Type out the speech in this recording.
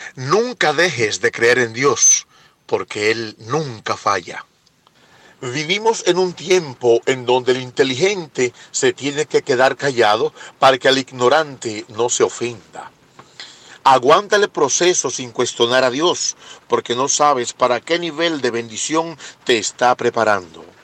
Nunca dejes de creer en Dios, porque Él nunca falla. Vivimos en un tiempo en donde el inteligente se tiene que quedar callado para que al ignorante no se ofenda. Aguanta el proceso sin cuestionar a Dios, porque no sabes para qué nivel de bendición te está preparando.